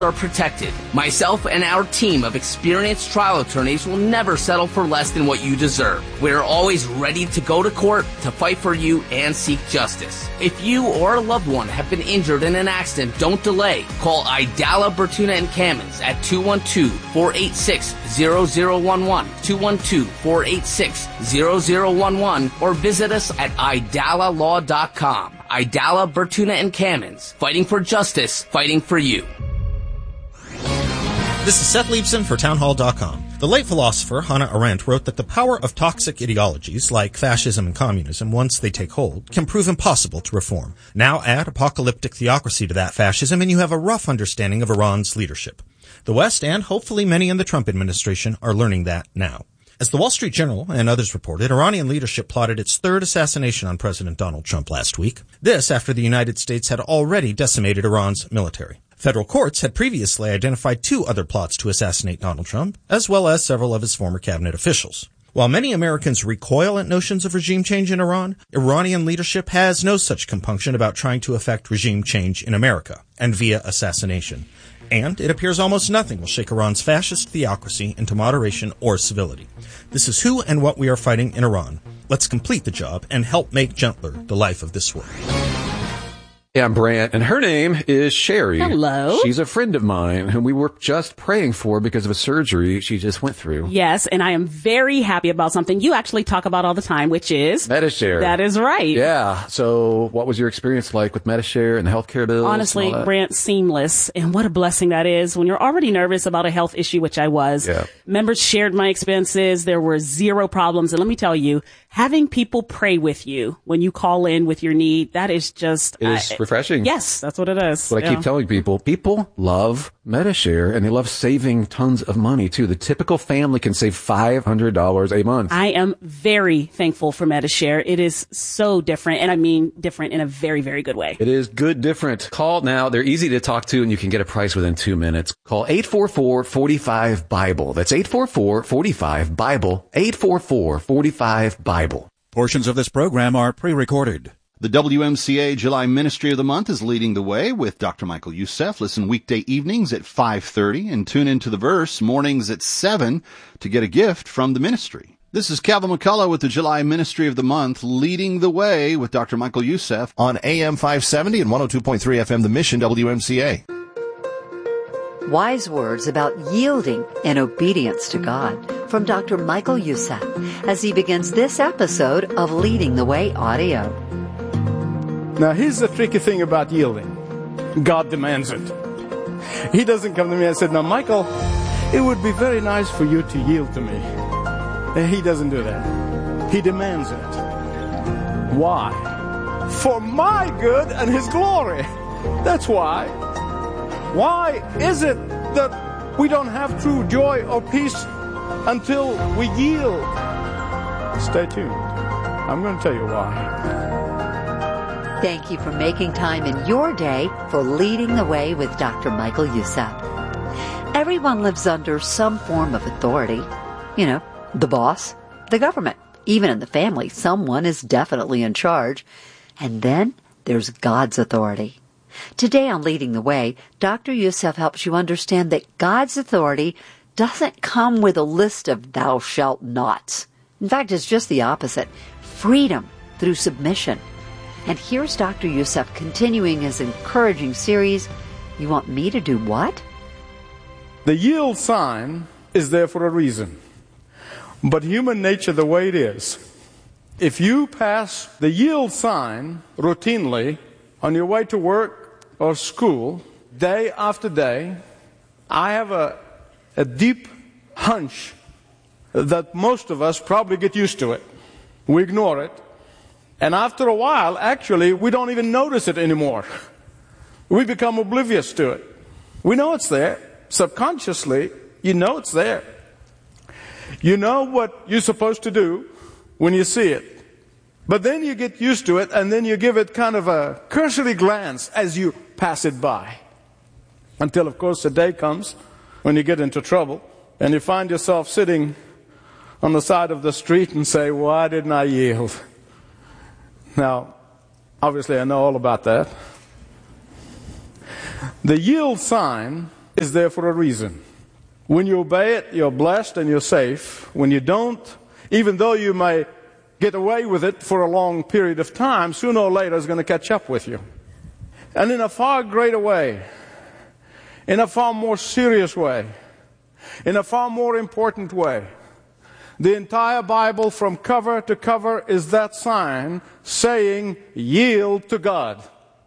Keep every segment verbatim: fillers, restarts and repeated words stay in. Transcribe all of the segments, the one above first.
are protected. Myself and our team of experienced trial attorneys will never settle for less than what you deserve. We're always ready to go to court to fight for you and seek justice. If you or a loved one have been injured in an accident, don't delay. Call Idala, Bertuna, and Kamens at two one two, four eight six, zero zero one one, two one two, four eight six, zero zero one one, or visit us at idala law dot com. Idala, Bertuna, and Kamens. Fighting for justice, fighting for you. This is Seth Leibson for townhall dot com. The late philosopher Hannah Arendt wrote that the power of toxic ideologies, like fascism and communism, once they take hold, can prove impossible to reform. Now add apocalyptic theocracy to that fascism, and you have a rough understanding of Iran's leadership. The West, and hopefully many in the Trump administration, are learning that now. As the Wall Street Journal and others reported, Iranian leadership plotted its third assassination on President Donald Trump last week. This after the United States had already decimated Iran's military. Federal courts had previously identified two other plots to assassinate Donald Trump, as well as several of his former cabinet officials. While many Americans recoil at notions of regime change in Iran, Iranian leadership has no such compunction about trying to effect regime change in America, and via assassination. And it appears almost nothing will shake Iran's fascist theocracy into moderation or civility. This is who and what we are fighting in Iran. Let's complete the job and help make gentler the life of this world. Yeah, I'm Brant, and her name is Sherry. Hello. She's a friend of mine whom we were just praying for because of a surgery she just went through. Yes, and I am very happy about something you actually talk about all the time, which is Medi-Share. That is right. Yeah. So what was your experience like with Medi-Share and the healthcare bills? Honestly, Brant, seamless. And what a blessing that is when you're already nervous about a health issue, which I was. Yeah. Members shared my expenses. There were zero problems. And let me tell you, having people pray with you when you call in with your need, that is just... It is I, refreshing. Yes, that's what it is. What I yeah. keep telling people, people love Medi-Share, and they love saving tons of money, too. The typical family can save five hundred dollars a month. I am very thankful for Medi-Share. It is so different, and I mean different in a very, very good way. It is good different. Call now. They're easy to talk to, and you can get a price within two minutes. Call eight four four, four five, BIBLE. That's eight four four, four five, BIBLE. eight four four, four five, BIBLE. Portions of this program are pre-recorded. The W M C A July Ministry of the Month is leading the way with Doctor Michael Youssef. Listen weekday evenings at five thirty and tune into The Verse mornings at seven to get a gift from the ministry. This is Calvin McCullough with the July Ministry of the Month, leading the way with Doctor Michael Youssef on A M five seventy and one oh two point three F M, The Mission, W M C A. Wise words about yielding and obedience to God from Doctor Michael Youssef as he begins this episode of Leading the Way Audio. Now, here's the tricky thing about yielding. God demands it. He doesn't come to me and say, now, Michael, it would be very nice for you to yield to me. And he doesn't do that. He demands it. Why? For my good and his glory. That's why. Why is it that we don't have true joy or peace until we yield? Stay tuned. I'm going to tell you why. Thank you for making time in your day for Leading the Way with Doctor Michael Youssef. Everyone lives under some form of authority. You know, the boss, the government. Even in the family, someone is definitely in charge. And then there's God's authority. Today on Leading the Way, Doctor Youssef helps you understand that God's authority doesn't come with a list of thou shalt nots. In fact, it's just the opposite. Freedom through submission. And here's Doctor Youssef continuing his encouraging series, You Want Me to Do What? The yield sign is there for a reason. But human nature the way it is, if you pass the yield sign routinely on your way to work or school, day after day, I have a, a deep hunch that most of us probably get used to it. We ignore it. And after a while, actually, we don't even notice it anymore. We become oblivious to it. We know it's there. Subconsciously, you know it's there. You know what you're supposed to do when you see it. But then you get used to it, and then you give it kind of a cursory glance as you pass it by. Until, of course, the day comes when you get into trouble, and you find yourself sitting on the side of the street and say, why didn't I yield? Now, obviously I know all about that. The yield sign is there for a reason. When you obey it, you're blessed and you're safe. When you don't, even though you may get away with it for a long period of time, sooner or later it's going to catch up with you. And in a far greater way, in a far more serious way, in a far more important way, the entire Bible from cover to cover is that sign saying, yield to God.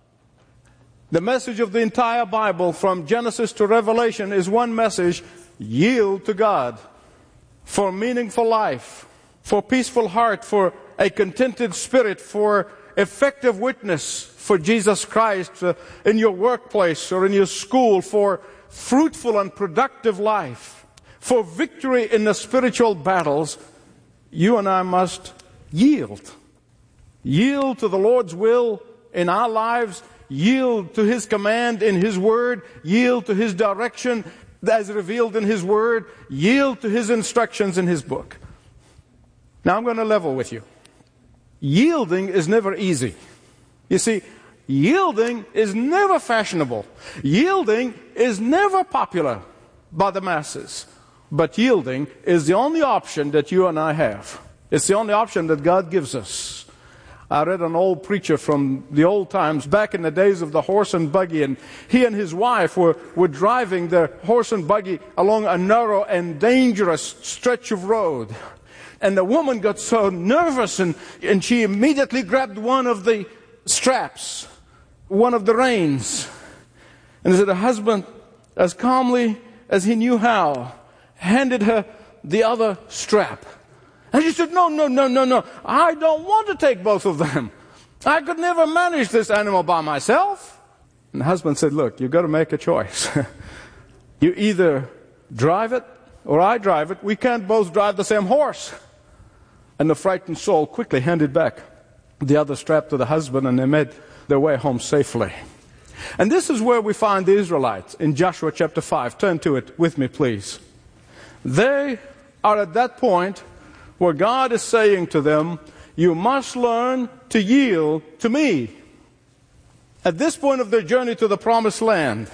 The message of the entire Bible from Genesis to Revelation is one message: yield to God. For meaningful life, for peaceful heart, for a contented spirit, for effective witness for Jesus Christ uh, in your workplace or in your school, for fruitful and productive life, for victory in the spiritual battles, you and I must yield. Yield to the Lord's will in our lives, yield to His command in His Word, yield to His direction as revealed in His Word, yield to His instructions in His book. Now I'm going to level with you. Yielding is never easy. You see, yielding is never fashionable. Yielding is never popular by the masses. But yielding is the only option that you and I have. It's the only option that God gives us. I read an old preacher from the old times, back in the days of the horse and buggy, and he and his wife were, were driving their horse and buggy along a narrow and dangerous stretch of road. And the woman got so nervous, and, and she immediately grabbed one of the straps, one of the reins. And so the husband, as calmly as he knew how, handed her the other strap. And she said, no, no, no, no, no. I don't want to take both of them. I could never manage this animal by myself. And the husband said, look, you've got to make a choice. You either drive it or I drive it. We can't both drive the same horse. And the frightened soul quickly handed back the other strap to the husband, and they made their way home safely. And this is where we find the Israelites in Joshua chapter five. Turn to it with me, please. They are at that point where God is saying to them, you must learn to yield to me. At this point of their journey to the promised land,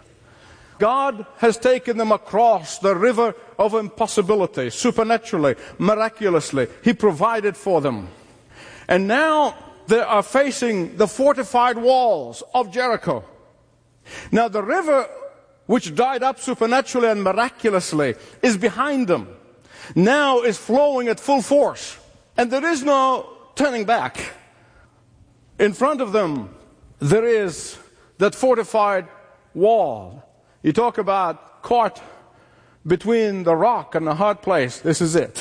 God has taken them across the river of impossibility, supernaturally, miraculously. He provided for them. And now they are facing the fortified walls of Jericho. Now the river, which dried up supernaturally and miraculously, is behind them. Now is flowing at full force. And there is no turning back. In front of them, there is that fortified wall. You talk about caught between the rock and the hard place. This is it.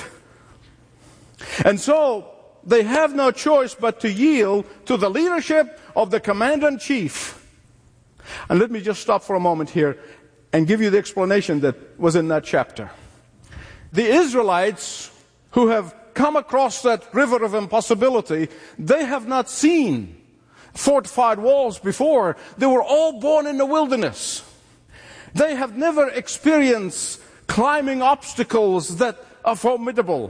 And so they have no choice but to yield to the leadership of the commander-in-chief. And let me just stop for a moment here and give you the explanation that was in that chapter. The Israelites who have come across that river of impossibility, they have not seen fortified walls before. They were all born in the wilderness. They have never experienced climbing obstacles that are formidable.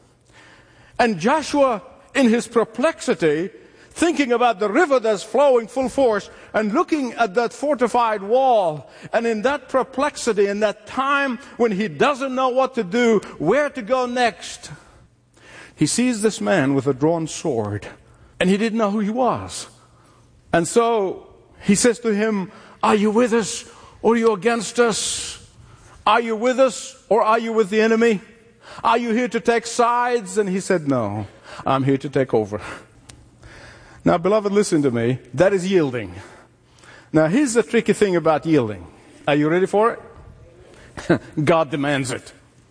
And Joshua, in his perplexity, thinking about the river that's flowing full force and looking at that fortified wall, and in that perplexity, in that time when he doesn't know what to do, where to go next, he sees this man with a drawn sword, and he didn't know who he was. And so he says to him, are you with us or are you against us? Are you with us or are you with the enemy? Are you here to take sides? And he said, no, I'm here to take over. Now, beloved, listen to me. That is yielding. Now, here's the tricky thing about yielding. Are you ready for it? God demands it.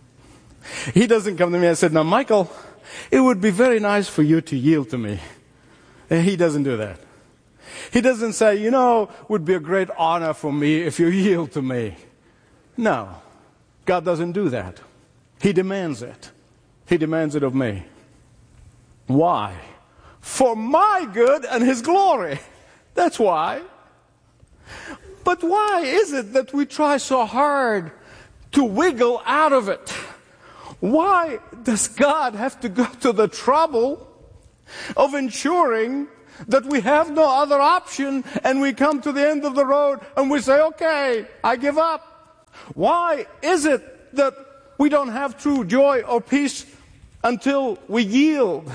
He doesn't come to me and say, now, Michael, it would be very nice for you to yield to me. And he doesn't do that. He doesn't say, you know, it would be a great honor for me if you yield to me. No, God doesn't do that. He demands it. He demands it of me. Why? For my good and His glory. That's why. But why is it that we try so hard to wiggle out of it? Why does God have to go to the trouble of ensuring that we have no other option, and we come to the end of the road and we say, okay, I give up. Why is it that we don't have true joy or peace until we yield?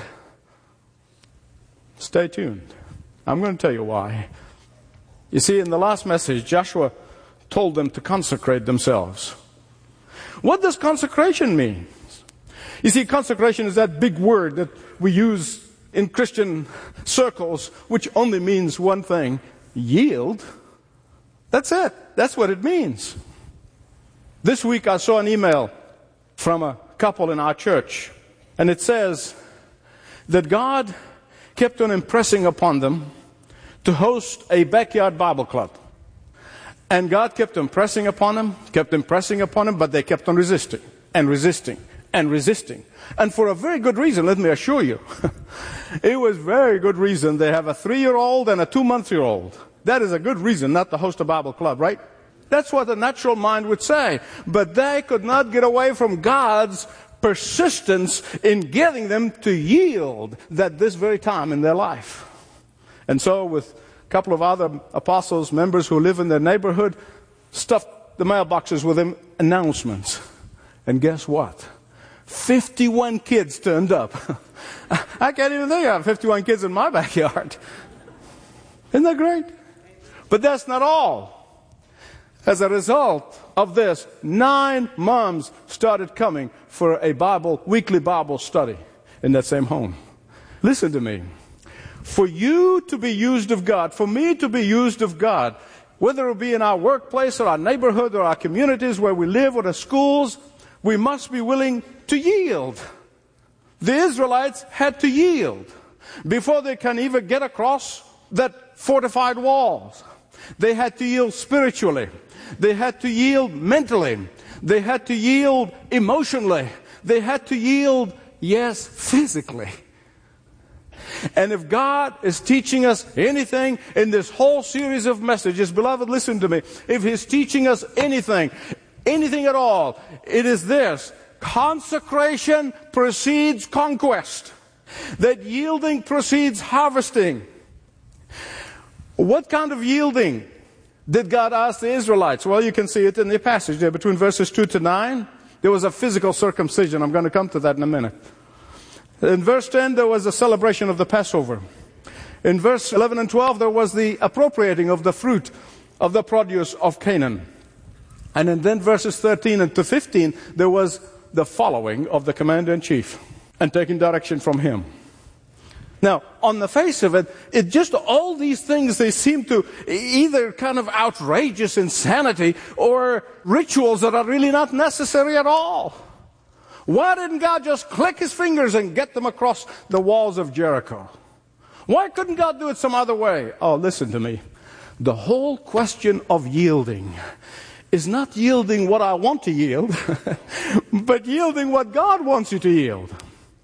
Stay tuned. I'm going to tell you why. You see, in the last message, Joshua told them to consecrate themselves. What does consecration mean? You see, consecration is that big word that we use in Christian circles, which only means one thing: yield. That's it. That's what it means. This week I saw an email from a couple in our church, and it says that God kept on impressing upon them to host a backyard Bible club. And God kept impressing upon them, kept impressing upon them, but they kept on resisting and resisting and resisting. And for a very good reason, let me assure you. It was very good reason. They have a three-year-old and a two-month-year-old. That is a good reason not to host a Bible club, right? That's what the natural mind would say. But they could not get away from God's persistence in getting them to yield at this very time in their life. And so with a couple of other apostles, members who live in their neighborhood, stuffed the mailboxes with them announcements. And guess what? fifty-one kids turned up. I can't even think of fifty-one kids in my backyard. Isn't that great? But that's not all. As a result of this, nine moms started coming for a Bible, weekly Bible study in that same home. Listen to me. For you to be used of God, for me to be used of God, whether it be in our workplace or our neighborhood or our communities where we live or the schools, we must be willing to yield. The Israelites had to yield before they can even get across that fortified walls. They had to yield spiritually. They had to yield mentally. They had to yield emotionally. They had to yield, yes, physically. And if God is teaching us anything in this whole series of messages, beloved, listen to me. If He's teaching us anything, anything at all, it is this: consecration precedes conquest. That yielding precedes harvesting. What kind of yielding did God ask the Israelites? Well, you can see it in the passage there between verses two to nine. There was a physical circumcision. I'm going to come to that in a minute. In verse ten, there was a celebration of the Passover. In verse eleven and twelve, there was the appropriating of the fruit of the produce of Canaan. And in then verses thirteen and to fifteen, there was the following of the commander-in-chief and taking direction from him. Now, on the face of it, it just all these things, they seem to either kind of outrageous insanity or rituals that are really not necessary at all. Why didn't God just click His fingers and get them across the walls of Jericho? Why couldn't God do it some other way? Oh, listen to me. The whole question of yielding is not yielding what I want to yield, but yielding what God wants you to yield.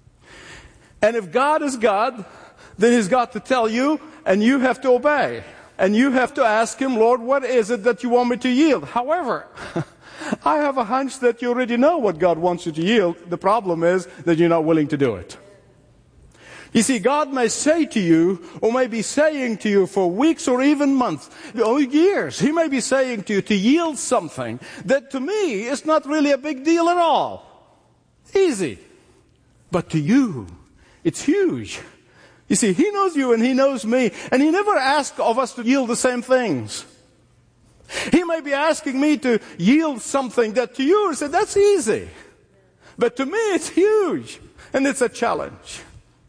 And if God is God, then He's got to tell you, and you have to obey. And you have to ask Him, Lord, what is it that you want me to yield? However, I have a hunch that you already know what God wants you to yield. The problem is that you're not willing to do it. You see, God may say to you, or may be saying to you for weeks or even months, or years, He may be saying to you to yield something that to me is not really a big deal at all. Easy. But to you, it's huge. You see, He knows you and He knows me, and He never asks of us to yield the same things. He may be asking me to yield something that to you, said, that's easy. But to me, it's huge, and it's a challenge.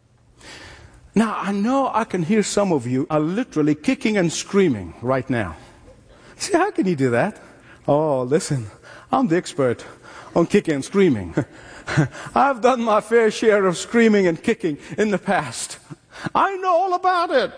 Now, I know I can hear some of you are literally kicking and screaming right now. See, how can you do that? Oh, listen, I'm the expert on kicking and screaming. I've done my fair share of screaming and kicking in the past. I know all about it.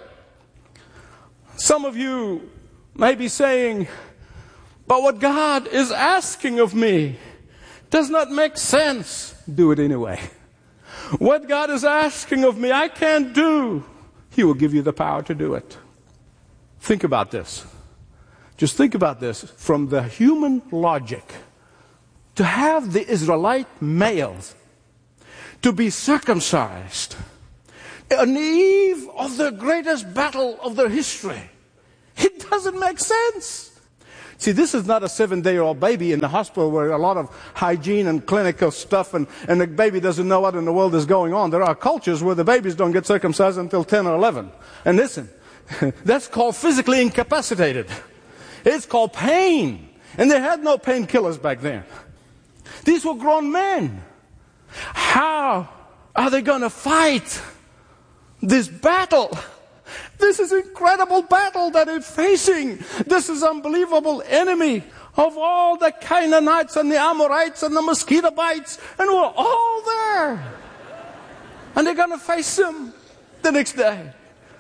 Some of you may be saying, but what God is asking of me does not make sense. Do it anyway. What God is asking of me, I can't do. He will give you the power to do it. Think about this. Just think about this from the human logic. To have the Israelite males to be circumcised on the eve of the greatest battle of their history, it doesn't make sense. See, this is not a seven-day-old baby in the hospital where a lot of hygiene and clinical stuff and, and the baby doesn't know what in the world is going on. There are cultures where the babies don't get circumcised until ten or eleven. And listen, that's called physically incapacitated. It's called pain. And they had no painkillers back then. These were grown men. How are they going to fight this battle? This is incredible battle that they're facing. This is unbelievable enemy of all the Canaanites and the Amorites and the mosquito bites. And we're all there. And they're going to face them the next day.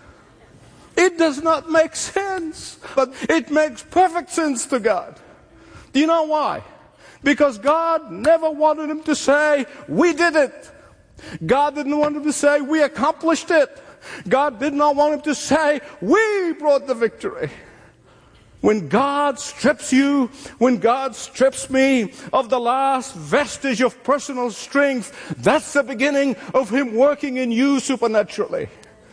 It does not make sense. But it makes perfect sense to God. Do you know why? Because God never wanted him to say, we did it. God didn't want him to say, we accomplished it. God did not want him to say, we brought the victory. When God strips you, when God strips me of the last vestige of personal strength, that's the beginning of him working in you supernaturally.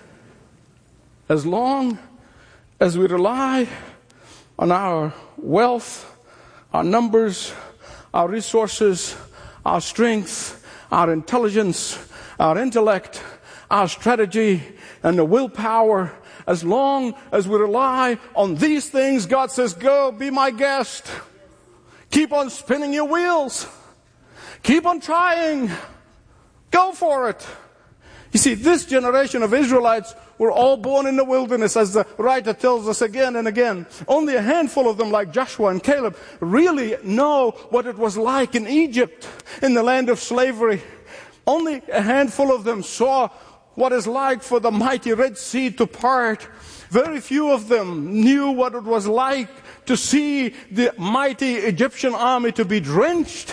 As long as we rely on our wealth, our numbers, our resources, our strength, our intelligence, our intellect, our strategy, and the willpower, as long as we rely on these things, God says, go, be my guest. Keep on spinning your wheels. Keep on trying. Go for it. You see, this generation of Israelites were all born in the wilderness, as the writer tells us again and again. Only a handful of them, like Joshua and Caleb, really know what it was like in Egypt, in the land of slavery. Only a handful of them saw what it's like for the mighty Red Sea to part. Very few of them knew what it was like to see the mighty Egyptian army to be drenched.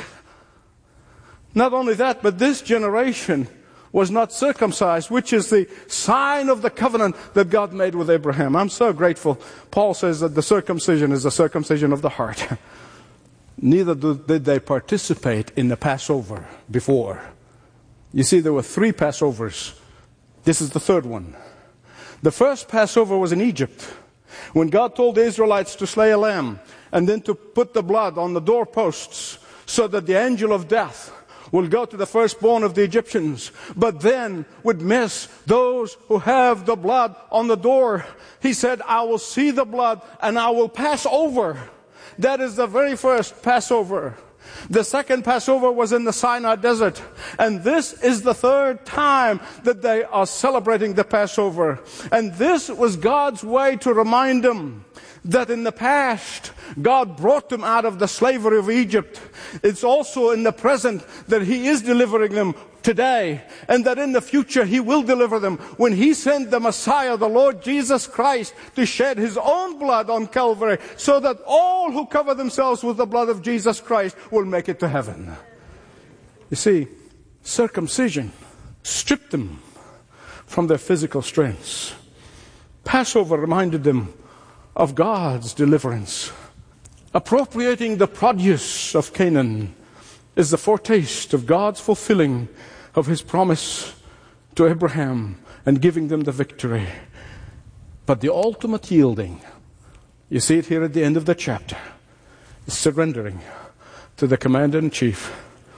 Not only that, but this generation was not circumcised, which is the sign of the covenant that God made with Abraham. I'm so grateful. Paul says that the circumcision is the circumcision of the heart. Neither did they participate in the Passover before. You see, there were three Passovers. This is the third one. The first Passover was in Egypt, when God told the Israelites to slay a lamb and then to put the blood on the doorposts so that the angel of death will go to the firstborn of the Egyptians, but then would miss those who have the blood on the door. He said, I will see the blood and I will pass over. That is the very first Passover. The second Passover was in the Sinai desert. And this is the third time that they are celebrating the Passover. And this was God's way to remind them that in the past, God brought them out of the slavery of Egypt. It's also in the present that He is delivering them today, and that in the future He will deliver them when He sent the Messiah, the Lord Jesus Christ, to shed His own blood on Calvary, so that all who cover themselves with the blood of Jesus Christ will make it to heaven. You see, circumcision stripped them from their physical strengths. Passover reminded them of God's deliverance. Appropriating the produce of Canaan is the foretaste of God's fulfilling of His promise to Abraham and giving them the victory. But the ultimate yielding, you see it here at the end of the chapter, is surrendering to the commander-in-chief.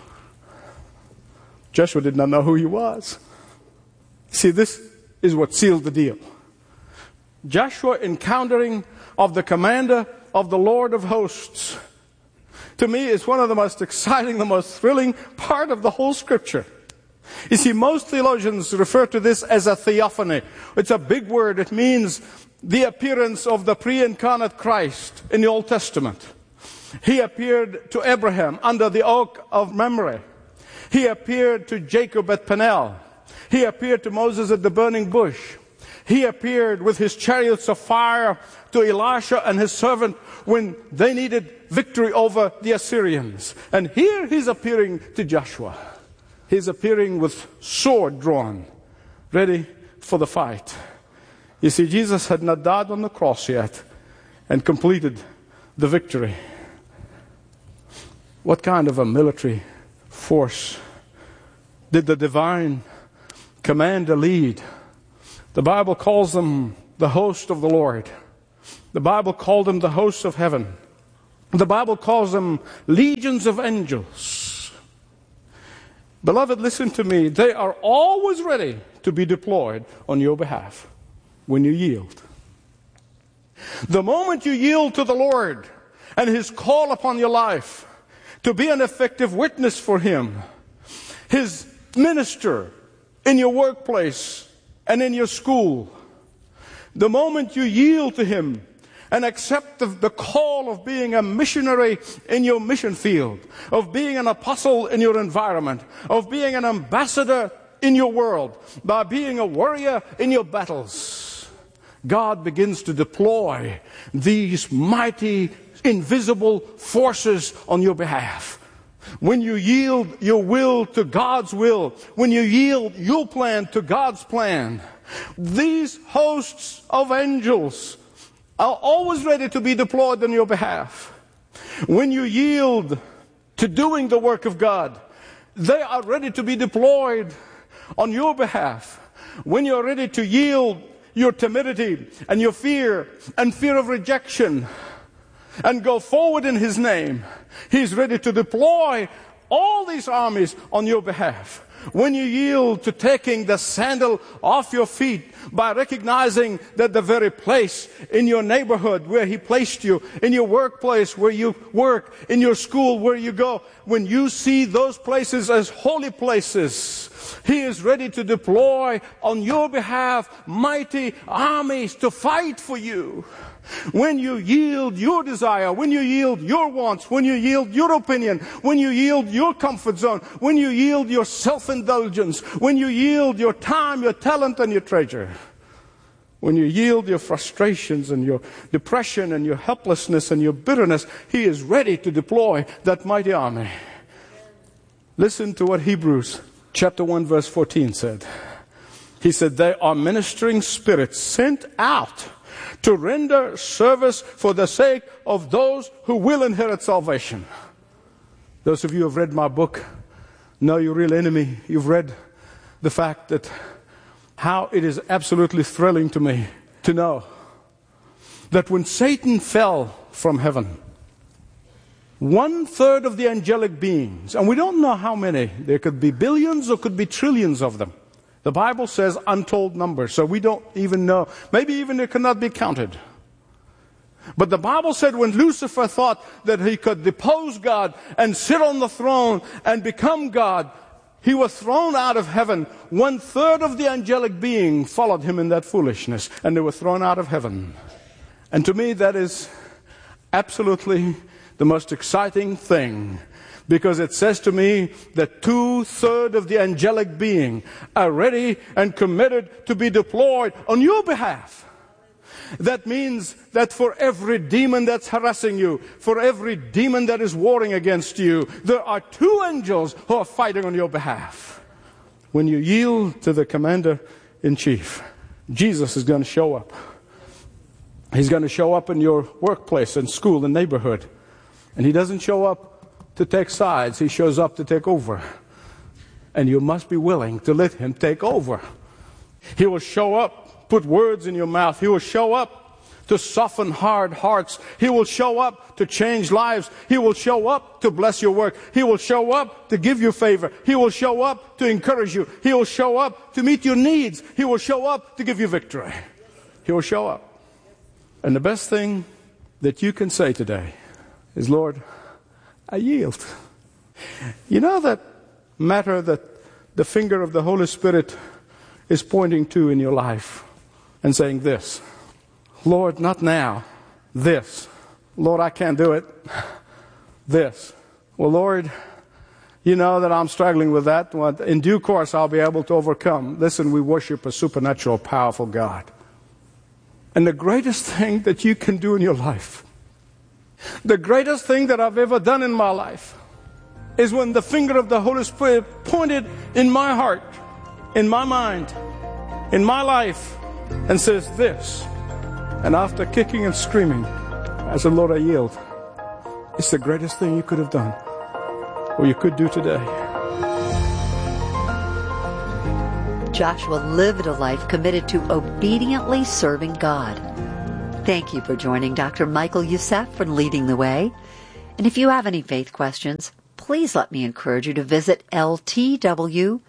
Joshua did not know who he was. See, this is what sealed the deal. Joshua encountering of the commander of the Lord of hosts, to me, is one of the most exciting, the most thrilling part of the whole Scripture. You see, most theologians refer to this as a theophany. It's a big word. It means the appearance of the pre-incarnate Christ in the Old Testament. He appeared to Abraham under the oak of Mamre. He appeared to Jacob at Peniel. He appeared to Moses at the burning bush. He appeared with his chariots of fire to Elisha and his servant when they needed victory over the Assyrians. And here he's appearing to Joshua. He's appearing with sword drawn, ready for the fight. You see, Jesus had not died on the cross yet and completed the victory. What kind of a military force did the divine commander lead? The Bible calls them the host of the Lord. The Bible called them the hosts of heaven. The Bible calls them legions of angels. Beloved, listen to me. They are always ready to be deployed on your behalf when you yield. The moment you yield to the Lord and His call upon your life to be an effective witness for Him, His minister in your workplace and in your school, the moment you yield to Him and accept the, the call of being a missionary in your mission field, of being an apostle in your environment, of being an ambassador in your world, by being a warrior in your battles, God begins to deploy these mighty, invisible forces on your behalf. When you yield your will to God's will, when you yield your plan to God's plan, these hosts of angels are always ready to be deployed on your behalf. When you yield to doing the work of God, they are ready to be deployed on your behalf. When you're ready to yield your timidity and your fear and fear of rejection and go forward in His name, He's ready to deploy all these armies on your behalf. When you yield to taking the sandal off your feet by recognizing that the very place in your neighborhood where He placed you, in your workplace where you work, in your school where you go, when you see those places as holy places, He is ready to deploy on your behalf mighty armies to fight for you. When you yield your desire, when you yield your wants, when you yield your opinion, when you yield your comfort zone, when you yield your self-indulgence, when you yield your time, your talent, and your treasure, when you yield your frustrations and your depression and your helplessness and your bitterness, He is ready to deploy that mighty army. Listen to what Hebrews chapter one verse fourteen said. He said, they are ministering spirits sent out to render service for the sake of those who will inherit salvation. Those of you who have read my book know your real enemy. You've read the fact that how it is absolutely thrilling to me to know that when Satan fell from heaven, one third of the angelic beings, and we don't know how many, there could be billions or could be trillions of them. The Bible says untold numbers, so we don't even know. Maybe even it cannot be counted. But the Bible said when Lucifer thought that he could depose God and sit on the throne and become God, he was thrown out of heaven. One third of the angelic being followed him in that foolishness, and they were thrown out of heaven. And to me, that is absolutely the most exciting thing, because it says to me that two-thirds of the angelic being are ready and committed to be deployed on your behalf. That means that for every demon that's harassing you, for every demon that is warring against you, there are two angels who are fighting on your behalf. When you yield to the commander-in-chief, Jesus is going to show up. He's going to show up in your workplace and school and neighborhood. And He doesn't show up to take sides. He shows up to take over. And you must be willing to let Him take over. He will show up, put words in your mouth. He will show up to soften hard hearts. He will show up to change lives. He will show up to bless your work. He will show up to give you favor. He will show up to encourage you. He will show up to meet your needs. He will show up to give you victory. He will show up. And the best thing that you can say today is, Lord, I yield. You know that matter that the finger of the Holy Spirit is pointing to in your life and saying this, Lord, not now. This. Lord, I can't do it. This. Well, Lord, you know that I'm struggling with that. In due course, I'll be able to overcome. Listen, we worship a supernatural, powerful God. And the greatest thing that you can do in your life, the greatest thing that I've ever done in my life, is when the finger of the Holy Spirit pointed in my heart, in my mind, in my life, and says this. And after kicking and screaming, I said, Lord, I yield. It's the greatest thing you could have done, or you could do today. Joshua lived a life committed to obediently serving God. Thank you for joining Doctor Michael Youssef for Leading the Way. And if you have any faith questions, please let me encourage you to visit ltw.org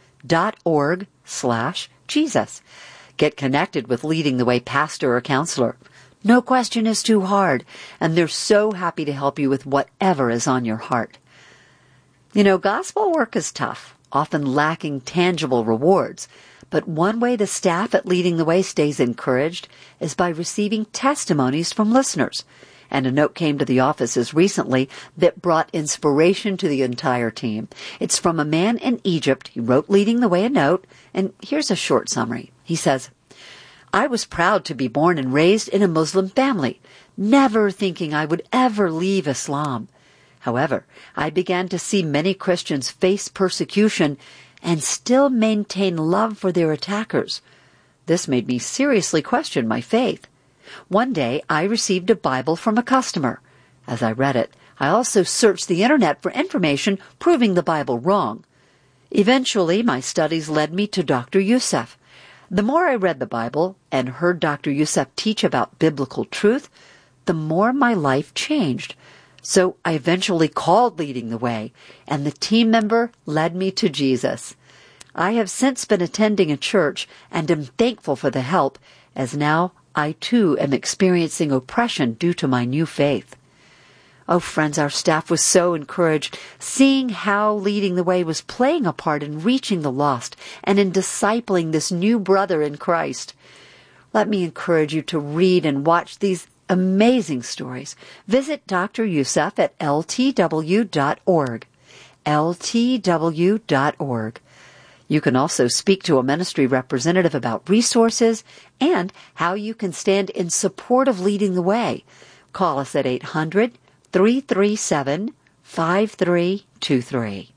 slash Jesus. Get connected with Leading the Way pastor or counselor. No question is too hard, and they're so happy to help you with whatever is on your heart. You know, gospel work is tough, often lacking tangible rewards. But one way the staff at Leading the Way stays encouraged is by receiving testimonies from listeners. And a note came to the offices recently that brought inspiration to the entire team. It's from a man in Egypt. He wrote Leading the Way a note, and here's a short summary. He says, I was proud to be born and raised in a Muslim family, never thinking I would ever leave Islam. However, I began to see many Christians face persecution and still maintain love for their attackers. This made me seriously question my faith. One day, I received a Bible from a customer. As I read it, I also searched the internet for information proving the Bible wrong. Eventually, my studies led me to Doctor Youssef. The more I read the Bible and heard Doctor Youssef teach about biblical truth, the more my life changed. So I eventually called Leading the Way, and the team member led me to Jesus. I have since been attending a church and am thankful for the help, as now I too am experiencing oppression due to my new faith. Oh, friends, our staff was so encouraged, seeing how Leading the Way was playing a part in reaching the lost and in discipling this new brother in Christ. Let me encourage you to read and watch these amazing stories. Visit Doctor Youssef at L T W dot org. L T W dot org. You can also speak to a ministry representative about resources and how you can stand in support of Leading the Way. Call us at eight hundred, three three seven, five three two three.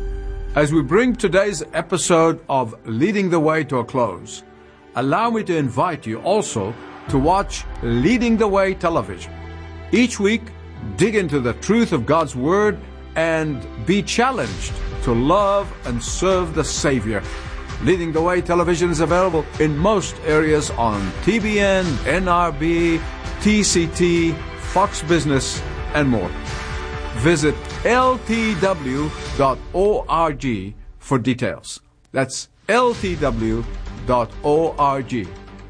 As we bring today's episode of Leading the Way to a close, allow me to invite you also to watch Leading the Way television. Each week, dig into the truth of God's Word and be challenged to love and serve the Savior. Leading the Way television is available in most areas on T B N, N R B, T C T, Fox Business, and more. Visit L T W dot org for details. That's L T W dot org.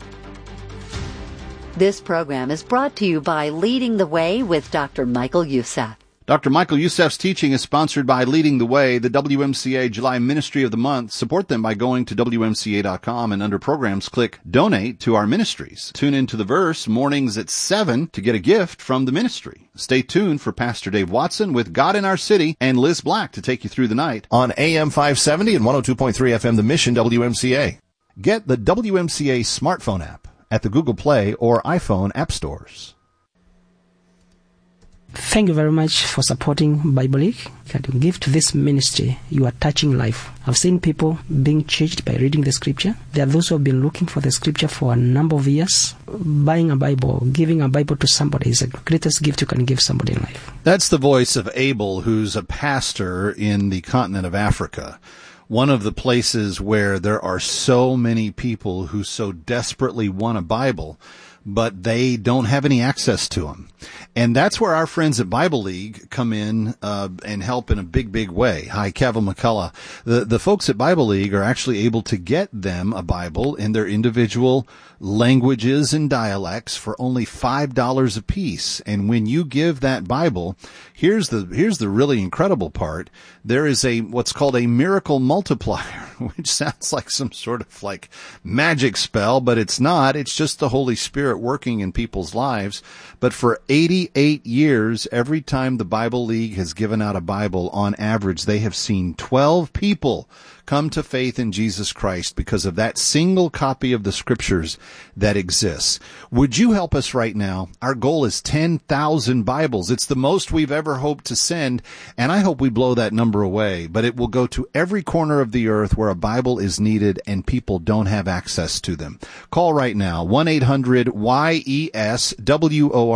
This program is brought to you by Leading the Way with Doctor Michael Youssef. Doctor Michael Youssef's teaching is sponsored by Leading the Way, the W M C A July Ministry of the Month. Support them by going to W M C A dot com and under programs click Donate to our ministries. Tune into the verse mornings at seven to get a gift from the ministry. Stay tuned for Pastor Dave Watson with God in Our City and Liz Black to take you through the night. On A M five seventy and one oh two point three F M, The Mission W M C A. Get the W M C A smartphone app at the Google Play or iPhone app stores. Thank you very much for supporting Bible League. Can you give to this ministry? You are touching life. I've seen people being changed by reading the scripture. There are those who have been looking for the scripture for a number of years. Buying a Bible, giving a Bible to somebody is the greatest gift you can give somebody in life. That's the voice of Abel, who's a pastor in the continent of Africa. One of the places where there are so many people who so desperately want a Bible, but they don't have any access to them. And that's where our friends at Bible League come in uh, and help in a big, big way. Hi, Kevin McCullough. The, the folks at Bible League are actually able to get them a Bible in their individual languages and dialects for only five dollars a piece. And when you give that Bible, here's the here's the really incredible part. There is a what's called a miracle multiplier, which sounds like some sort of like magic spell, but it's not. It's just the Holy Spirit working in people's lives. But for eighty-eight years, every time the Bible League has given out a Bible, on average, they have seen twelve people come to faith in Jesus Christ because of that single copy of the scriptures that exists. Would you help us right now? Our goal is ten thousand Bibles. It's the most we've ever hoped to send, and I hope we blow that number away. But it will go to every corner of the earth where a Bible is needed and people don't have access to them. Call right now, one eight hundred Y E S W O R D.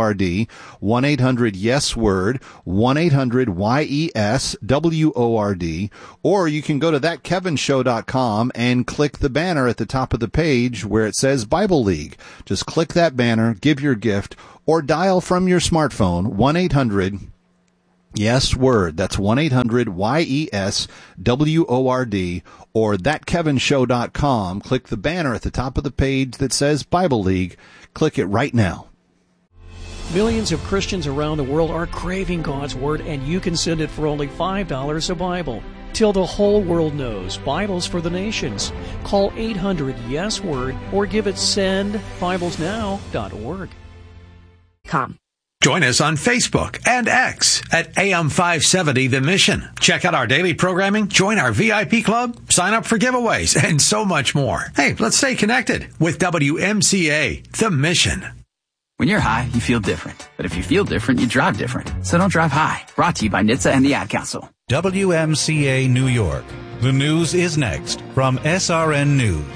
free. one eight hundred yes word, one eight hundred Y E S W O R D. Or you can go to that kevin show dot com and click the banner at the top of the page where it says Bible League. Just click that banner, give your gift, or dial from your smartphone one eight hundred yes word. That's one eight hundred Y E S W O R D, or that kevin show dot com. Click the banner at the top of the page that says Bible League. Click it right now. Millions of Christians around the world are craving God's Word, and you can send it for only five dollars a Bible. Till the whole world knows, Bibles for the nations. Call eight hundred yes word or give it send bibles now dot org. Com. Join us on Facebook and X at A M five seventy The Mission. Check out our daily programming, join our V I P club, sign up for giveaways, and so much more. Hey, let's stay connected with W M C A The Mission. When you're high, you feel different. But if you feel different, you drive different. So don't drive high. Brought to you by N H T S A and the Ad Council. W M C A New York. The news is next from S R N News.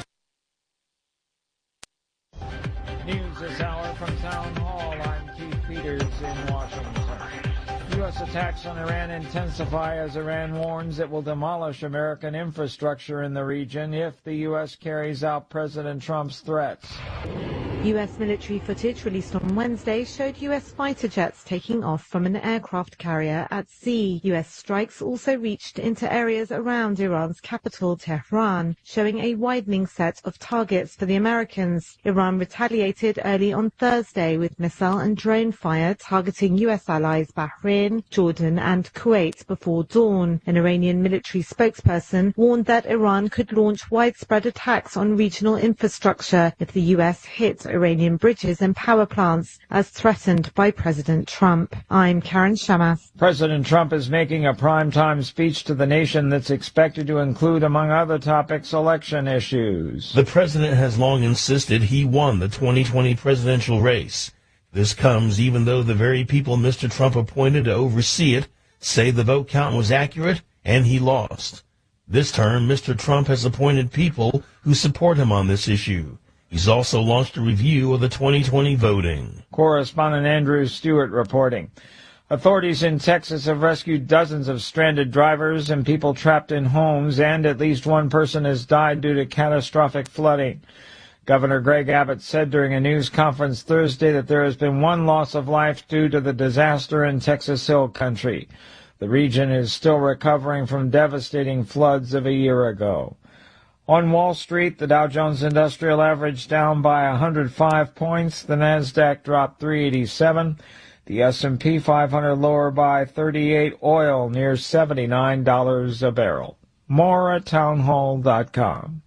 News this hour from Town Hall. I'm Keith Peters in Washington. U S attacks on Iran intensify as Iran warns it will demolish American infrastructure in the region if the U S carries out President Trump's threats. U S military footage released on Wednesday showed U S fighter jets taking off from an aircraft carrier at sea. U S strikes also reached into areas around Iran's capital, Tehran, showing a widening set of targets for the Americans. Iran retaliated early on Thursday with missile and drone fire targeting U S allies Bahrain, Jordan and Kuwait before dawn. An Iranian military spokesperson warned that Iran could launch widespread attacks on regional infrastructure if the U S hit Iranian bridges and power plants as threatened by President Trump. I'm Karen Shamas. President Trump is making a primetime speech to the nation that's expected to include, among other topics, election issues. The president has long insisted he won the twenty twenty presidential race. This comes even though the very people Mister Trump appointed to oversee it say the vote count was accurate and he lost. This term, Mister Trump has appointed people who support him on this issue. He's also launched a review of the twenty twenty voting. Correspondent Andrew Stewart reporting. Authorities in Texas have rescued dozens of stranded drivers and people trapped in homes, and at least one person has died due to catastrophic flooding. Governor Greg Abbott said during a news conference Thursday that there has been one loss of life due to the disaster in Texas Hill Country. The region is still recovering from devastating floods of a year ago. On Wall Street, the Dow Jones Industrial Average down by one hundred five points. The Nasdaq dropped three eighty-seven. The S and P five hundred lower by thirty-eight. Oil near seventy-nine dollars a barrel. More at townhall dot com.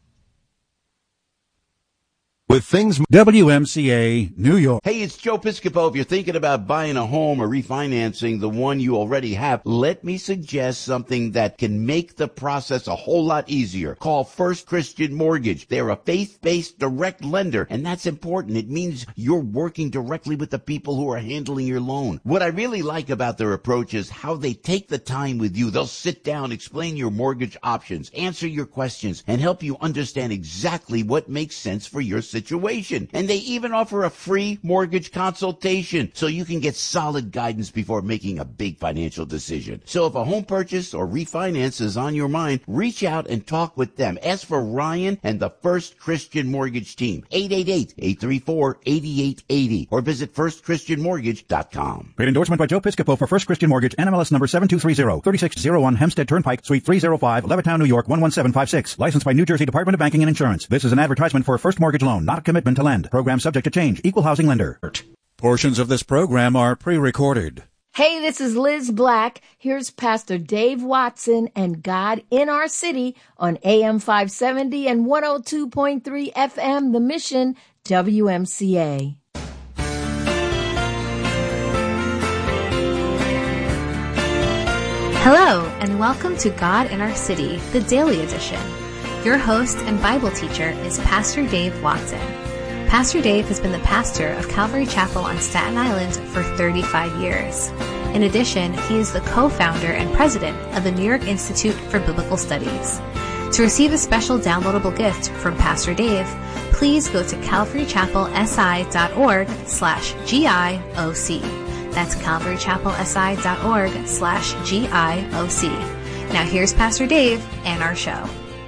With things W M C A New York. Hey, it's Joe Piscopo. If you're thinking about buying a home or refinancing the one you already have, let me suggest something that can make the process a whole lot easier. Call First Christian Mortgage. They're a faith-based direct lender, and that's important. It means you're working directly with the people who are handling your loan. What I really like about their approach is how they take the time with you. They'll sit down, explain your mortgage options, answer your questions, and help you understand exactly what makes sense for your situation. Situation. And they even offer a free mortgage consultation so you can get solid guidance before making a big financial decision. So if a home purchase or refinance is on your mind, reach out and talk with them. Ask for Ryan and the First Christian Mortgage Team, eight eight eight, eight three four, eight eight eight zero, or visit first christian mortgage dot com. Paid endorsement by Joe Piscopo for First Christian Mortgage, N M L S number seven two three zero, thirty-six oh one Hempstead Turnpike, Suite three oh five, Levittown, New York, one one seven five six. Licensed by New Jersey Department of Banking and Insurance. This is an advertisement for a first mortgage loan, not a commitment to lend. Program subject to change. Equal housing lender. Portions of this program are pre-recorded. Hey, this is Liz Black. Here's Pastor Dave Watson and God in Our City on A M five seventy and one oh two point three F M, The Mission, W M C A. Hello, and welcome to God in Our City, the Daily Edition. Your host and Bible teacher is Pastor Dave Watson. Pastor Dave has been the pastor of Calvary Chapel on Staten Island for thirty-five years. In addition, he is the co-founder and president of the New York Institute for Biblical Studies. To receive a special downloadable gift from Pastor Dave, please go to calvarychapelsi.org slash G I O C. That's calvarychapelsi.org slash G-I-O-C. Now here's Pastor Dave and our show.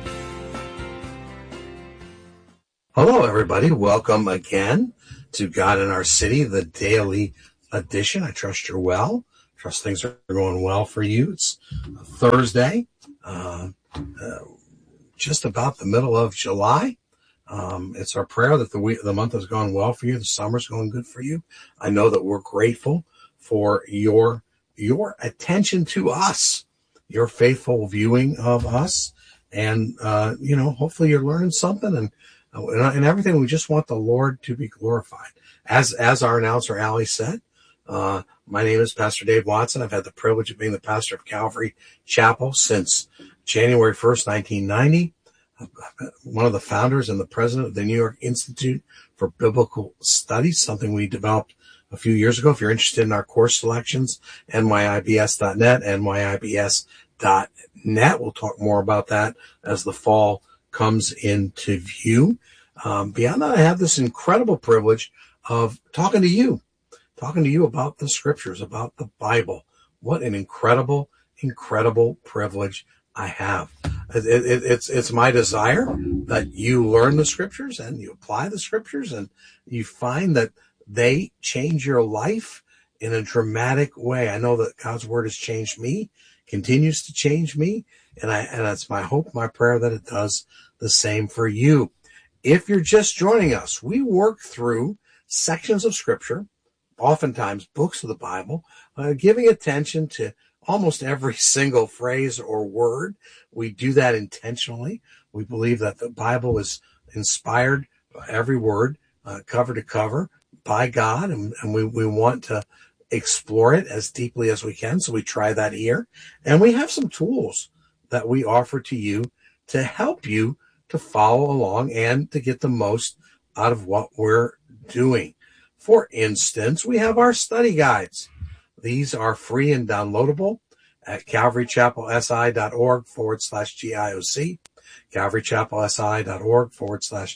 Hello, everybody. Welcome again to God in Our City, the daily edition. I trust you're well. Trust things are going well for you. It's Thursday, uh, uh, just about the middle of July. Um, it's our prayer that the week, the month has gone well for you. The summer's going good for you. I know that we're grateful for your your attention to us, your faithful viewing of us, and uh, you know, hopefully you're learning something and. And everything, we just want the Lord to be glorified. As as our announcer, Allie, said, uh, my name is Pastor Dave Watson. I've had the privilege of being the pastor of Calvary Chapel since January first, nineteen ninety. I'm one of the founders and the president of the New York Institute for Biblical Studies, something we developed a few years ago. If you're interested in our course selections, N Y I B S dot net, N Y I B S dot net. We'll talk more about that as the fall comes into view. Um, beyond that, I have this incredible privilege of talking to you, talking to you about the scriptures, about the Bible. What an incredible, incredible privilege I have. It, it, it's, it's my desire that you learn the scriptures and you apply the scriptures and you find that they change your life in a dramatic way. I know that God's word has changed me, continues to change me. And I, and it's my hope, my prayer that it does the same for you. If you're just joining us, we work through sections of scripture, oftentimes books of the Bible, uh, giving attention to almost every single phrase or word. We do that intentionally. We believe that the Bible is inspired, every word, uh, cover to cover by God. And, and we, we want to explore it as deeply as we can. So we try that here. And we have some tools that we offer to you to help you to follow along and to get the most out of what we're doing. For instance, we have our study guides. These are free and downloadable at calvarychapelsi.org forward slash GIOC, calvarychapelsi.org forward slash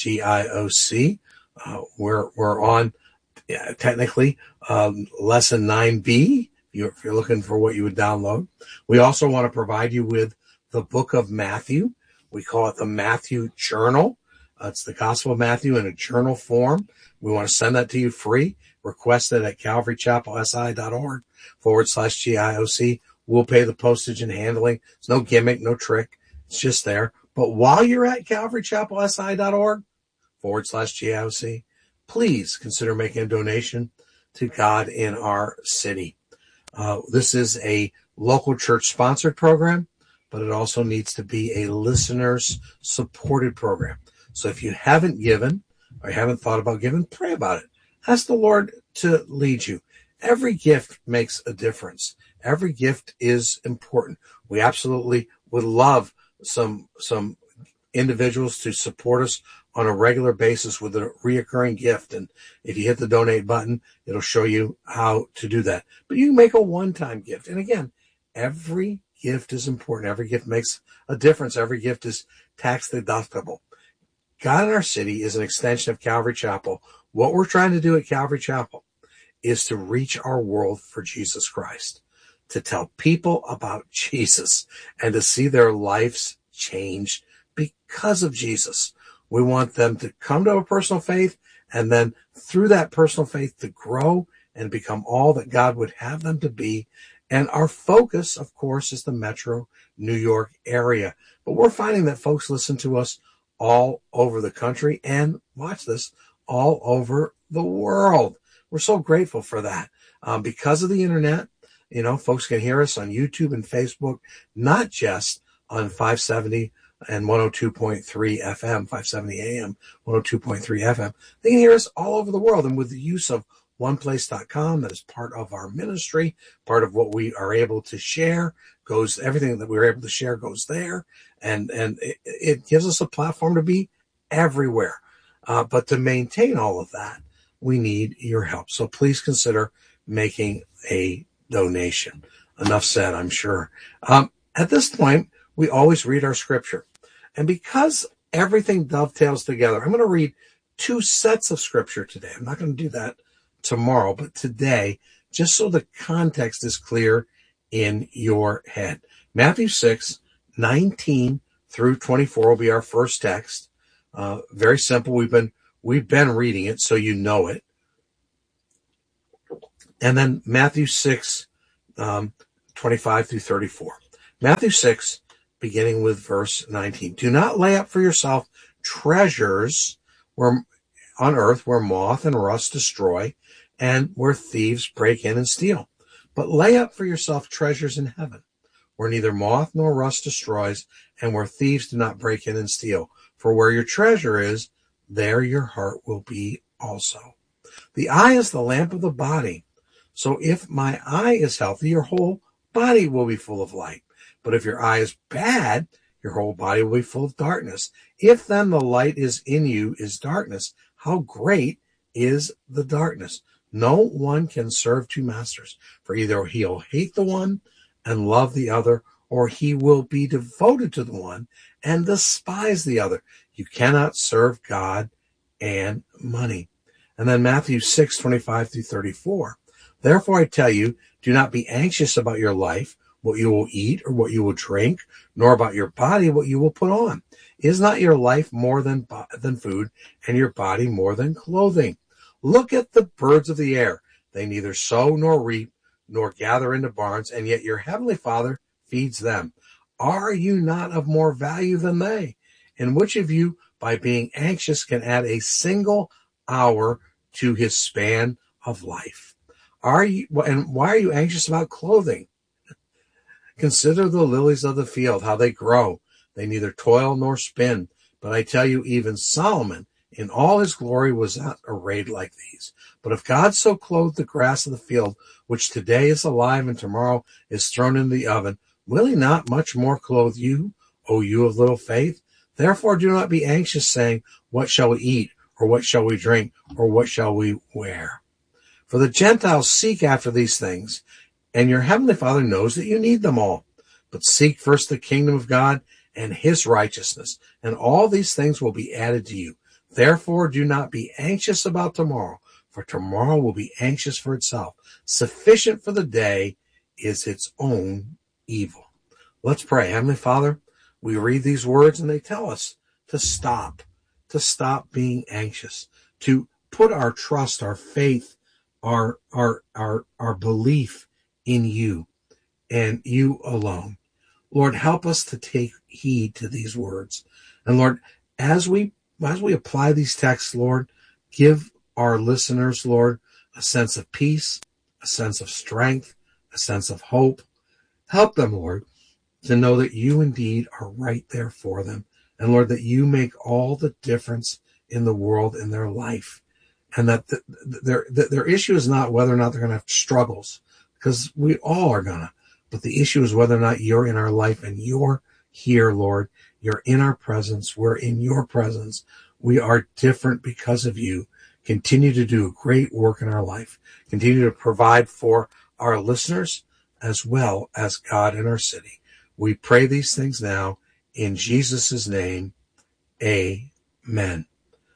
GIOC. Uh, we're, we're on yeah, technically um, lesson nine B. If you're looking for what you would download. We also want to provide you with the book of Matthew. We call it the Matthew Journal. Uh, it's the Gospel of Matthew in a journal form. We want to send that to you free. Request it at calvarychapelsi.org forward slash GIOC. We'll pay the postage and handling. It's no gimmick, no trick. It's just there. But while you're at calvarychapelsi.org forward slash GIOC, please consider making a donation to God in Our City. Uh, this is a local church sponsored program, but it also needs to be a listeners supported program. So if you haven't given or you haven't thought about giving, pray about it. Ask the Lord to lead you. Every gift makes a difference. Every gift is important. We absolutely would love some, some individuals to support us on a regular basis with a reoccurring gift. And if you hit the donate button, it'll show you how to do that. But you can make a one-time gift. And again, every gift is important. Every gift makes a difference. Every gift is tax deductible. God in Our City is an extension of Calvary Chapel. What we're trying to do at Calvary Chapel is to reach our world for Jesus Christ, to tell people about Jesus and to see their lives changed because of Jesus. We want them to come to a personal faith and then through that personal faith to grow and become all that God would have them to be. And our focus, of course, is the metro New York area. But we're finding that folks listen to us all over the country and, watch this, all over the world. We're so grateful for that. Um, because of the internet, you know, folks can hear us on YouTube and Facebook, not just on five seventy and one oh two point three F M, five seventy A M, one oh two point three F M. They can hear us all over the world. And with the use of one place dot com, that is part of our ministry, part of what we are able to share, goes, everything that we're able to share goes there. And, and it, it gives us a platform to be everywhere. Uh, but to maintain all of that, we need your help. So please consider making a donation. Enough said, I'm sure. Um, at this point, we always read our scripture. And because everything dovetails together, I'm going to read two sets of scripture today. I'm not going to do that tomorrow, but today, just so the context is clear in your head. Matthew six, nineteen through twenty-four will be our first text. Uh, very simple. We've been, we've been reading it, so you know it. And then Matthew six, um, twenty-five through thirty-four. Matthew six, beginning with verse nineteen. Do not lay up for yourself treasures where on earth where moth and rust destroy and where thieves break in and steal. But lay up for yourself treasures in heaven, where neither moth nor rust destroys and where thieves do not break in and steal. For where your treasure is, there your heart will be also. The eye is the lamp of the body. So if my eye is healthy, your whole body will be full of light. But if your eye is bad, your whole body will be full of darkness. If then the light is in you is darkness, how great is the darkness? No one can serve two masters, for either he'll hate the one and love the other, or he will be devoted to the one and despise the other. You cannot serve God and money. And then Matthew six, twenty-five through thirty-four. Therefore I tell you, do not be anxious about your life, what you will eat or what you will drink, nor about your body, what you will put on. Is not your life more than, than food, and your body more than clothing? Look at the birds of the air. They neither sow nor reap, nor gather into barns, and yet your heavenly Father feeds them. Are you not of more value than they? And which of you, by being anxious, can add a single hour to his span of life? Are you, and why are you anxious about clothing? Consider the lilies of the field, how they grow. They neither toil nor spin. But I tell you, even Solomon, in all his glory, was not arrayed like these. But if God so clothed the grass of the field, which today is alive and tomorrow is thrown into the oven, will he not much more clothe you, O you of little faith? Therefore do not be anxious, saying, what shall we eat, or what shall we drink, or what shall we wear? For the Gentiles seek after these things, and your heavenly Father knows that you need them all. But seek first the kingdom of God and his righteousness, and all these things will be added to you. Therefore do not be anxious about tomorrow, for tomorrow will be anxious for itself. Sufficient for the day is its own evil. Let's pray. Heavenly Father, we read these words and they tell us to stop, to stop being anxious, to put our trust, our faith, our, our, our, our belief in you and you alone. Lord, help us to take heed to these words. And Lord, as we, as we apply these texts, Lord, give our listeners, Lord, a sense of peace, a sense of strength, a sense of hope. Help them, Lord, to know that you indeed are right there for them. And Lord, that you make all the difference in the world, in their life. And that the, their, their issue is not whether or not they're going to have struggles, because we all are going to. But the issue is whether or not you're in our life and you're here, Lord. You're in our presence. We're in your presence. We are different because of you. Continue to do great work in our life. Continue to provide for our listeners as well as God in our city. We pray these things now in Jesus' name. Amen.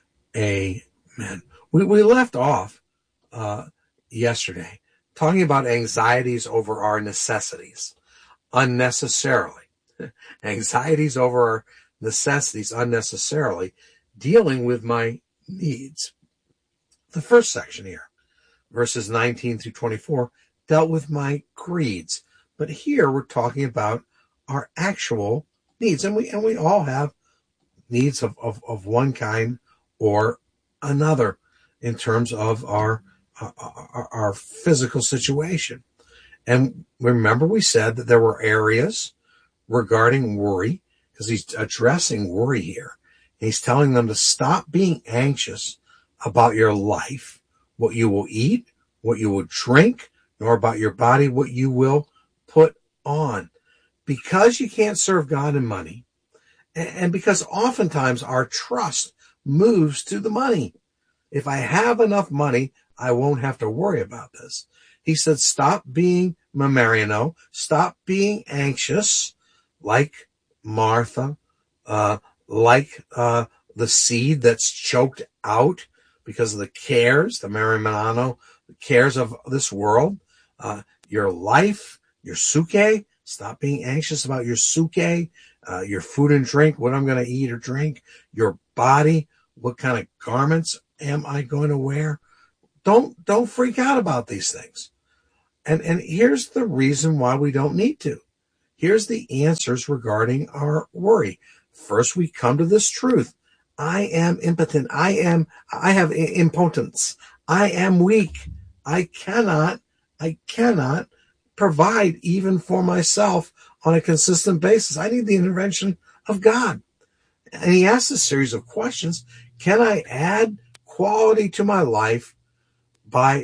Amen. We, we left off uh, yesterday talking about anxieties over our necessities unnecessarily. Anxieties over our necessities unnecessarily, dealing with my needs. The first section here, verses nineteen through twenty-four, dealt with my greeds. But here we're talking about our actual needs. And we and we all have needs of, of, of one kind or another in terms of our, uh, our our physical situation. And remember, we said that there were areas regarding worry, because he's addressing worry here. He's telling them to stop being anxious about your life, what you will eat, what you will drink, nor about your body, what you will put on. Because you can't serve God and money, and because oftentimes our trust moves to the money. If I have enough money, I won't have to worry about this. He said, stop being Mariano, stop being anxious, like Martha, uh, like uh, the seed that's choked out because of the cares, the Mariano, the cares of this world. Uh, your life, your suke, stop being anxious about your suke, uh, your food and drink, what I'm going to eat or drink, your body, what kind of garments am I going to wear? Don't, don't freak out about these things. And, and here's the reason why we don't need to. Here's the answers regarding our worry. First, we come to this truth. I am impotent. I am, I have impotence. I am weak. I cannot, I cannot provide even for myself on a consistent basis. I need the intervention of God. And he asks a series of questions. Can I add quality to my life by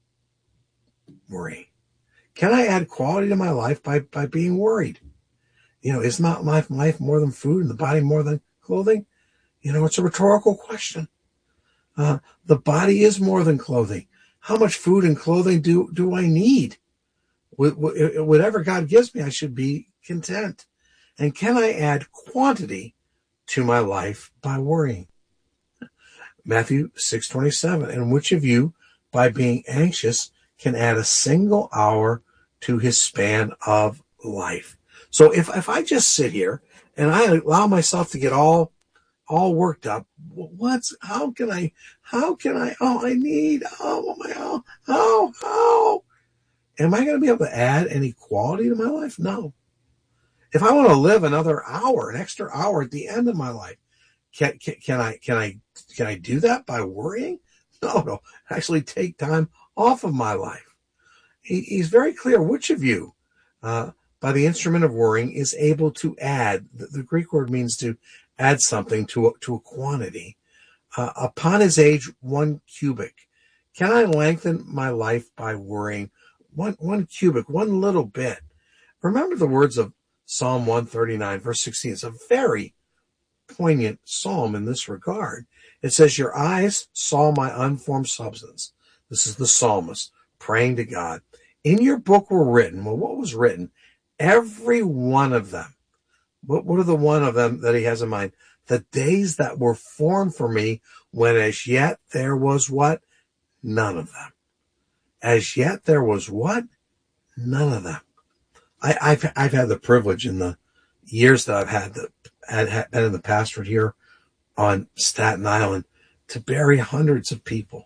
worrying? Can I add quality to my life by, by being worried? You know, is not life, life more than food and the body more than clothing? You know, it's a rhetorical question. Uh, the body is more than clothing. How much food and clothing do, do I need? Whatever God gives me, I should be content. And can I add quantity to my life by worrying? Matthew six twenty-seven. And which of you, by being anxious, can add a single hour to his span of life? So if, if I just sit here and I allow myself to get all all worked up, what's how can I how can I oh I need oh my oh oh oh am I going to be able to add any quality to my life? No. If I want to live another hour, an extra hour at the end of my life, can can, can I can I can I do that by worrying? No, no. Actually, take time off of my life. He, he's very clear. Which of you, uh, by the instrument of worrying, is able to add? The, the Greek word means to add something to a, to a quantity. Uh, upon his age, one cubit. Can I lengthen my life by worrying? One, one cubic, one little bit. Remember the words of Psalm one thirty-nine, verse sixteen. It's a very poignant psalm in this regard. It says, your eyes saw my unformed substance. This is the psalmist praying to God. In your book were written. Well, what was written? Every one of them. What, what are the one of them that he has in mind? The days that were formed for me, when as yet there was what? None of them. As yet there was what? None of them. I, I've I've had the privilege in the years that I've had the had, had been in the pastorate here on Staten Island to bury hundreds of people.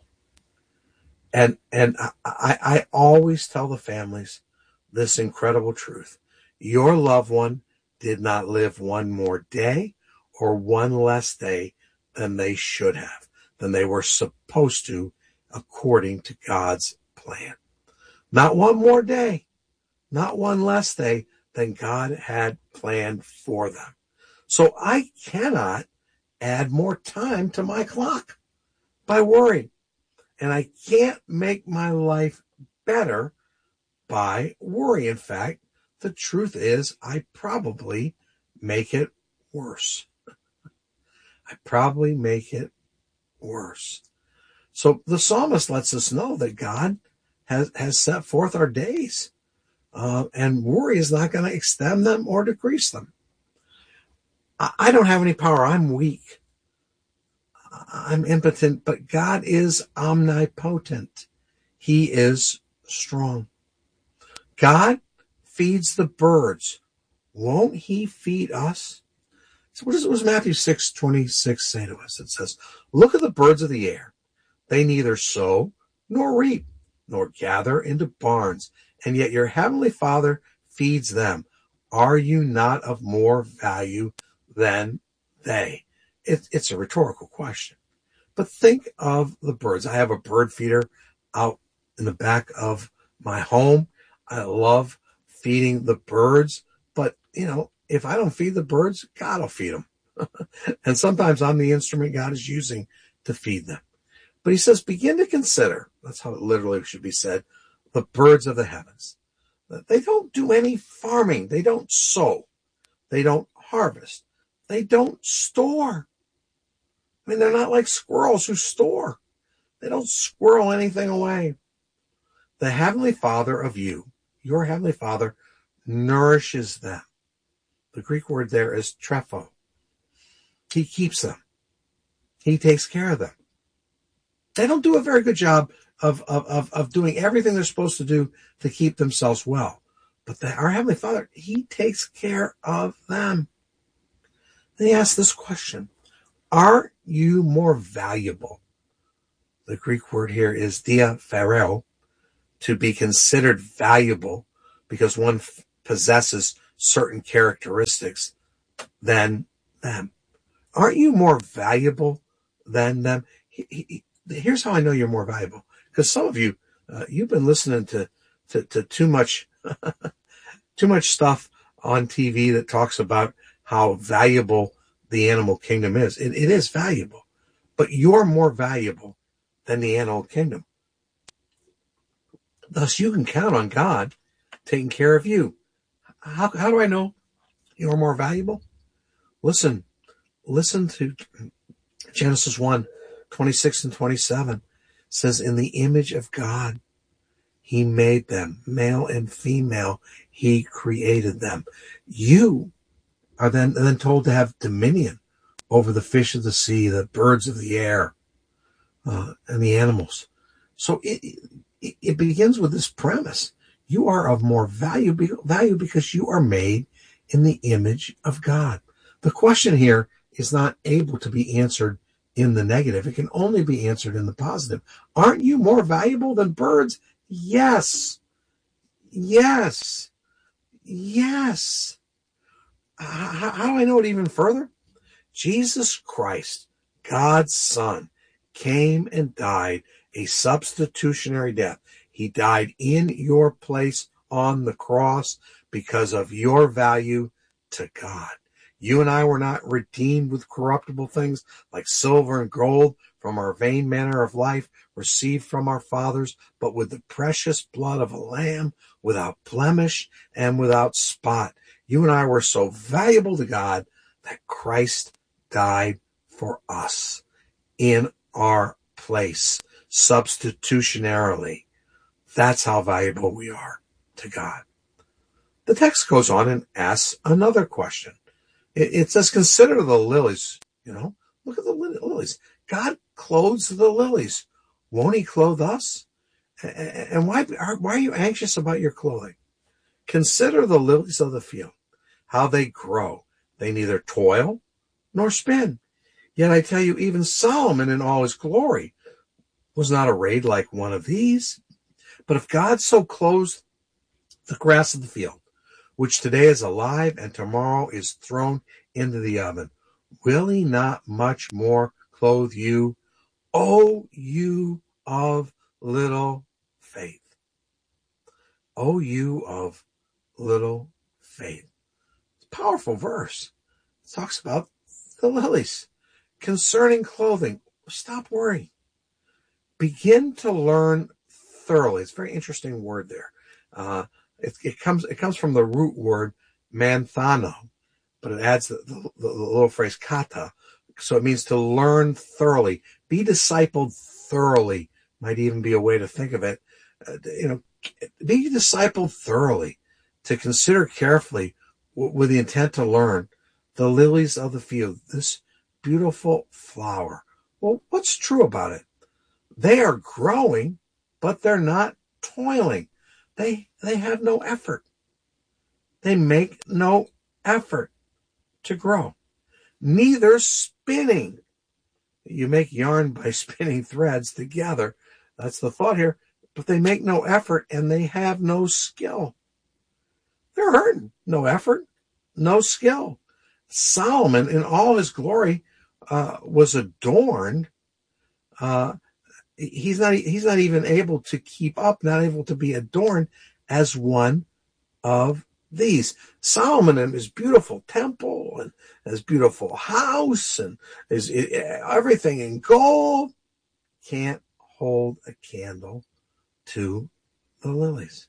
And and I, I, I always tell the families this incredible truth. Your loved one did not live one more day or one less day than they should have, than they were supposed to, according to God's plan. Not one more day, not one less day than God had planned for them. So I cannot add more time to my clock by worrying. And I can't make my life better by worry. In fact, the truth is I probably make it worse. I probably make it worse. So the psalmist lets us know that God has, has set forth our days, uh, and worry is not going to extend them or decrease them. I, I don't have any power. I'm weak. I'm impotent, but God is omnipotent. He is strong. God feeds the birds. Won't he feed us? So what does, what does Matthew six twenty-six say to us? It says, look at the birds of the air. They neither sow nor reap nor gather into barns, and yet your heavenly Father feeds them. Are you not of more value than they? It, it's a rhetorical question. But think of the birds. I have a bird feeder out in the back of my home. I love feeding the birds. But, you know, if I don't feed the birds, God will feed them. And sometimes I'm the instrument God is using to feed them. But he says, begin to consider, that's how it literally should be said, the birds of the heavens. They don't do any farming. They don't sow. They don't harvest. They don't store. I mean, they're not like squirrels who store. They don't squirrel anything away. The Heavenly Father of you, your Heavenly Father, nourishes them. The Greek word there is trepho. He keeps them. He takes care of them. They don't do a very good job of, of, of, of doing everything they're supposed to do to keep themselves well. But the, our Heavenly Father, He takes care of them. Then He asks this question: are you more valuable? The Greek word here is diaphereo, to be considered valuable because one f- possesses certain characteristics than them. Aren't you more valuable than them? He, he, here's how I know you're more valuable. Because some of you, uh, you've been listening to, to, to too much, too much stuff on T V that talks about how valuable the animal kingdom is. It, it is valuable, but you're more valuable than the animal kingdom. Thus, you can count on God taking care of you. How, how do I know you're more valuable? Listen, listen to Genesis one, twenty-six and twenty-seven. It says, in the image of God, He made them, male and female, He created them. You are then, then told to have dominion over the fish of the sea, the birds of the air, uh, and the animals. So it, it, it begins with this premise. You are of more value, value because you are made in the image of God. The question here is not able to be answered in the negative. It can only be answered in the positive. Aren't you more valuable than birds? Yes. Yes. Yes. How, how do I know it even further? Jesus Christ, God's Son, came and died a substitutionary death. He died in your place on the cross because of your value to God. You and I were not redeemed with corruptible things like silver and gold from our vain manner of life received from our fathers, but with the precious blood of a lamb without blemish and without spot. You and I were so valuable to God that Christ died for us in our place, substitutionarily. That's how valuable we are to God. The text goes on and asks another question. It, it says, consider the lilies. You know, look at the lilies. God clothes the lilies. Won't He clothe us? And why are, why are you anxious about your clothing? Consider the lilies of the field, how they grow. They neither toil nor spin. Yet I tell you, even Solomon in all his glory was not arrayed like one of these. But if God so clothes the grass of the field, which today is alive and tomorrow is thrown into the oven, will He not much more clothe you, O you of little faith? O you of little faith. It's a powerful verse. It talks about the lilies. Concerning clothing, stop worrying. Begin to learn thoroughly. It's a very interesting word there. Uh, it, it comes it comes from the root word manthano, but it adds the, the, the little phrase kata. So it means to learn thoroughly. Be discipled thoroughly might even be a way to think of it. Uh, you know, be discipled thoroughly, to consider carefully w- with the intent to learn the lilies of the field, this beautiful flower. Well, what's true about it? They are growing, but they're not toiling. They they have no effort. They make no effort to grow. Neither spinning. You make yarn by spinning threads together. That's the thought here. But they make no effort and they have no skill. They're hurting. No effort, no skill. Solomon, in all his glory, uh, was adorned. Uh, he's not. He's not even able to keep up. Not able to be adorned as one of these. Solomon and his beautiful temple and his beautiful house and his everything in gold can't hold a candle to the lilies.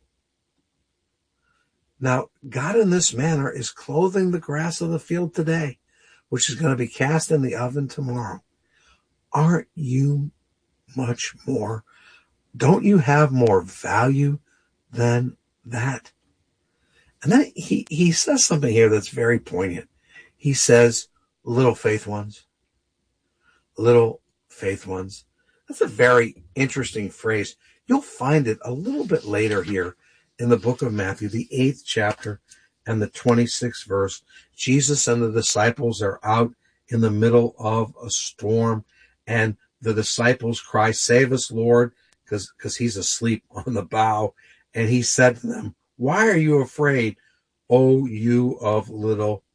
Now, God in this manner is clothing the grass of the field today, which is going to be cast in the oven tomorrow. Aren't you much more? Don't you have more value than that? And then he, he says something here that's very poignant. He says, little faith ones, little faith ones. That's a very interesting phrase. You'll find it a little bit later here in the book of Matthew, the eighth chapter and the twenty-sixth verse. Jesus and the disciples are out in the middle of a storm, and the disciples cry, "Save us, Lord," because because he's asleep on the bow. And he said to them, "Why are you afraid, O you of little